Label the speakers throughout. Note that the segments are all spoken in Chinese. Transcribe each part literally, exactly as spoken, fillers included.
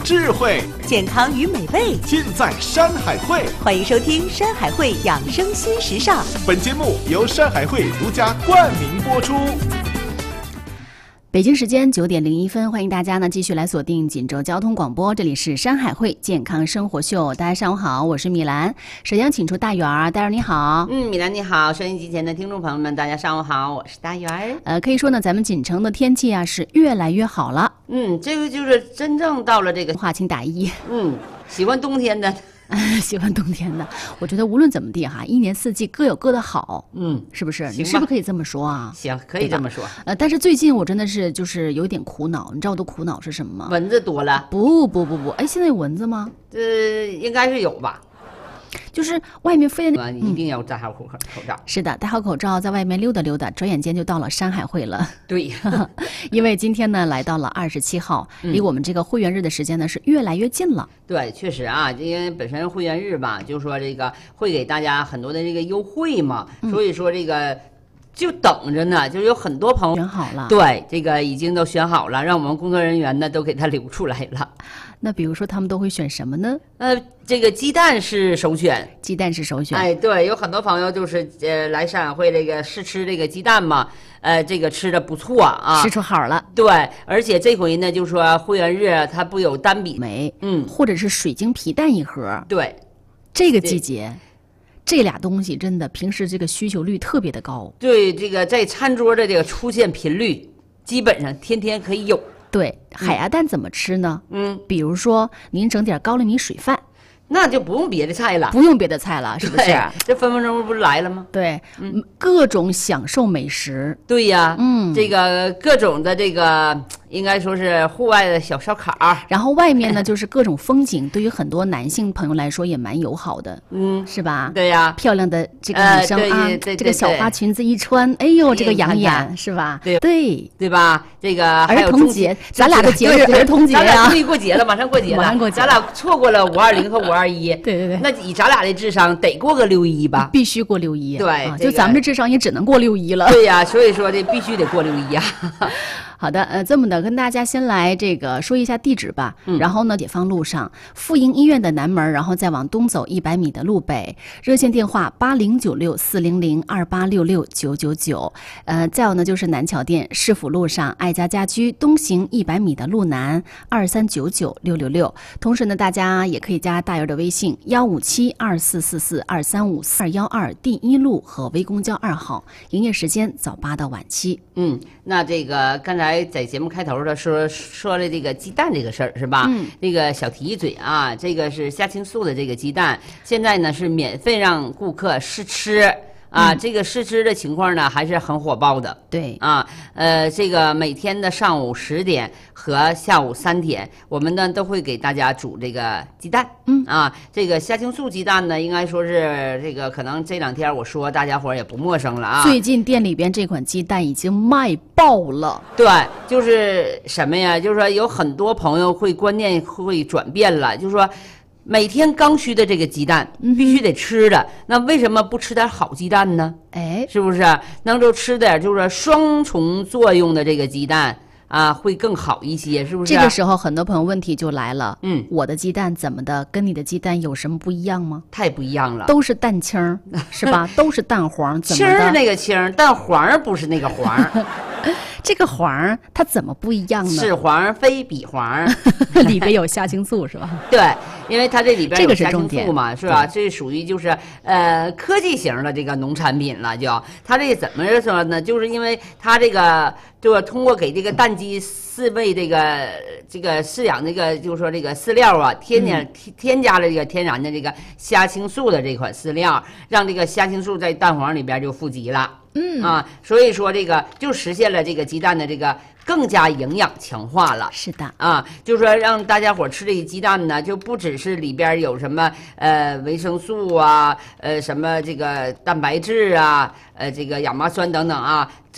Speaker 1: 智慧，
Speaker 2: 健康与美味
Speaker 1: 尽在山海会。
Speaker 2: 欢迎收听山海会养生新时尚。
Speaker 1: 本节目由山海会独家冠名播出。
Speaker 3: 北京时间九点零一分，欢迎大家呢继续来锁定锦州交通广播，这里是山海会健康生活秀。大家上午好，我是米兰。首先请出大圆儿，大圆儿你好。
Speaker 4: 嗯，米兰你好，收音机前的听众朋友们，大家上午好，我是大圆儿。
Speaker 3: 呃，可以说呢，咱们锦城的天气啊是越来越好了。
Speaker 4: 嗯，这个就是真正到了这个
Speaker 3: 话请打一。
Speaker 4: 嗯，喜欢冬天的。
Speaker 3: 喜欢冬天的，我觉得无论怎么地哈，一年四季各有各的好，
Speaker 4: 嗯，
Speaker 3: 是不是？你是不是可以这么说啊？
Speaker 4: 行，可以这么说。
Speaker 3: 呃，但是最近我真的是就是有点苦恼，你知道我的苦恼是什么吗？
Speaker 4: 蚊子多了。
Speaker 3: 不不不不，哎，现在有蚊子吗？
Speaker 4: 呃，应该是有吧。
Speaker 3: 就是外面飞的那，
Speaker 4: 一定要戴好口口罩。
Speaker 3: 是的，戴好口罩，在外面溜达溜达，转眼间就到了山海会了。
Speaker 4: 对，
Speaker 3: 因为今天呢来到了二十七号，离我们这个会员日的时间呢是越来越近了。
Speaker 4: 对，确实啊，因为本身会员日吧，就说这个会给大家很多的这个优惠嘛，嗯、所以说这个。就等着呢，就是有很多朋友
Speaker 3: 选好了，
Speaker 4: 对，这个已经都选好了，让我们工作人员呢都给他留出来了。
Speaker 3: 那比如说他们都会选什么呢？
Speaker 4: 呃，这个鸡蛋是首选，
Speaker 3: 鸡蛋是首选。
Speaker 4: 哎，对，有很多朋友就是呃来山海会这个试吃这个鸡蛋嘛，呃，这个吃的不错啊，
Speaker 3: 吃出好了。
Speaker 4: 对，而且这回呢，就说会员日它不有单笔
Speaker 3: 梅，
Speaker 4: 嗯，
Speaker 3: 或者是水晶皮蛋一盒。
Speaker 4: 对，
Speaker 3: 这个季节。这俩东西真的平时这个需求率特别的高，
Speaker 4: 对，这个在餐桌的这个出现频率基本上天天可以有。
Speaker 3: 对，海鸭蛋怎么吃呢？
Speaker 4: 嗯，
Speaker 3: 比如说您整点高粱米水饭，
Speaker 4: 那就不用别的菜了，
Speaker 3: 不用别的菜了，是不是？
Speaker 4: 这分分钟不是来了吗？
Speaker 3: 对，嗯，各种享受美食。
Speaker 4: 对呀，
Speaker 3: 嗯，
Speaker 4: 这个各种的这个应该说是户外的小烧烤，
Speaker 3: 然后外面呢就是各种风景，对于很多男性朋友来说也蛮友好的，
Speaker 4: 嗯，
Speaker 3: 是吧？
Speaker 4: 对呀，
Speaker 3: 漂亮的这个女生啊，这个小花裙子一穿，哎呦，这个养眼，是吧？
Speaker 4: 对
Speaker 3: 对
Speaker 4: 对吧？这个
Speaker 3: 儿童节，咱俩的节日儿童节
Speaker 4: 呀，终于过节了，马上过节了，
Speaker 3: 马上过节，
Speaker 4: 咱俩错过了五二零和五二一，
Speaker 3: 对对对，
Speaker 4: 那以咱俩的智商得过个六一吧？
Speaker 3: 必须过六一，
Speaker 4: 对，
Speaker 3: 就咱们这智商也只能过六一了。
Speaker 4: 对呀，所以说这必须得过六一啊。
Speaker 3: 好的，呃，这么的跟大家先来这个说一下地址吧。嗯、然后呢，解放路上妇婴医院的南门，然后再往东走一百米的路北，热线电话八零九六四零零二八六六九九九。呃，再有呢就是南桥店市府路上爱家家居东行一百米的路南二三九九六六六。同时呢，大家也可以加大圆的微信幺五七二四四四二三五四二幺二第一路和微公交二号，营业时间早八到晚七。
Speaker 4: 嗯，那这个刚才。在节目开头的说说了这个鸡蛋这个事儿是吧？
Speaker 3: 嗯，
Speaker 4: 那个小提一嘴啊，这个是虾青素的这个鸡蛋，现在呢是免费让顾客试吃啊，
Speaker 3: 嗯、
Speaker 4: 这个试吃的情况呢还是很火爆的。
Speaker 3: 对
Speaker 4: 啊，呃，这个每天的上午十点和下午三点，我们呢都会给大家煮这个鸡蛋。
Speaker 3: 嗯
Speaker 4: 啊，这个虾青素鸡蛋呢，应该说是这个可能这两天我说大家伙儿也不陌生了啊。
Speaker 3: 最近店里边这款鸡蛋已经卖爆了。
Speaker 4: 对，就是什么呀？就是说有很多朋友会观念会转变了，就是说。每天刚需的这个鸡蛋必须得吃的，嗯、那为什么不吃点好鸡蛋呢？
Speaker 3: 哎，
Speaker 4: 是不是能够吃点就是说双重作用的这个鸡蛋啊，会更好一些，是不是？
Speaker 3: 这个时候很多朋友问题就来了，
Speaker 4: 嗯，
Speaker 3: 我的鸡蛋怎么的，跟你的鸡蛋有什么不一样吗？
Speaker 4: 太不一样了，
Speaker 3: 都是蛋清是吧？都是蛋黄，怎么
Speaker 4: 的？清那个清，蛋黄不是那个黄。
Speaker 3: 这个黄它怎么不一样呢？
Speaker 4: 是黄非彼黄，
Speaker 3: 里边有虾青素是吧？
Speaker 4: 对，因为它这里边有虾青素嘛，
Speaker 3: 是
Speaker 4: 是吧？这属于就是呃科技型的这个农产品了，就它这怎么说呢？就是因为它这个就通过给这个蛋鸡饲喂这个这个饲养这个就是说这个饲料啊，添加、嗯、添加了这个天然的这个虾青素的这款饲料，让这个虾青素在蛋黄里边就富集了。
Speaker 3: 嗯
Speaker 4: 啊，所以说这个就实现了这个鸡蛋的这个更加营养强化了。
Speaker 3: 是的
Speaker 4: 啊，就是说让大家伙吃这个鸡蛋呢，就不只是里边有什么呃维生素啊，呃什么这个蛋白质啊，呃这个亚麻酸等等啊，这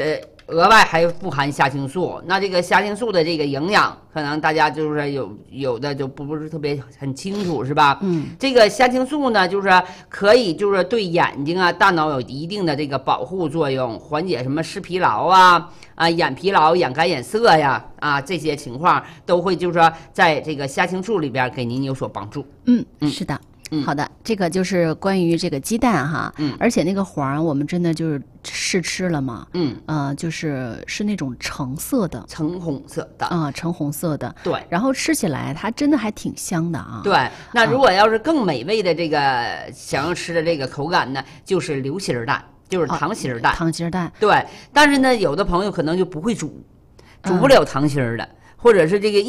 Speaker 4: 额外还富含虾青素。那这个虾青素的这个营养，可能大家就是有有的就不是特别很清楚，是吧？
Speaker 3: 嗯，
Speaker 4: 这个虾青素呢，就是可以就是对眼睛啊、大脑有一定的这个保护作用，缓解什么视疲劳啊、啊眼疲劳、眼干眼涩呀啊这些情况，都会就是说在这个虾青素里边给您有所帮助。
Speaker 3: 嗯，
Speaker 4: 嗯
Speaker 3: 是的。
Speaker 4: 嗯
Speaker 3: 好的，这个就是关于这个鸡蛋哈，
Speaker 4: 嗯
Speaker 3: 而且那个黄我们真的就是试吃了嘛，
Speaker 4: 嗯，
Speaker 3: 呃，就是是那种橙色的，
Speaker 4: 橙红色的，
Speaker 3: 啊、橙红色的，
Speaker 4: 对。
Speaker 3: 然后吃起来它真的还挺香的啊，
Speaker 4: 对，那如果要是更美味的这个想要吃的这个口感呢，就是流心儿蛋，就是糖心儿蛋。
Speaker 3: 糖心儿蛋，
Speaker 4: 对，但是呢，有的朋友可能就不会煮，煮不了糖心儿的，或者是这个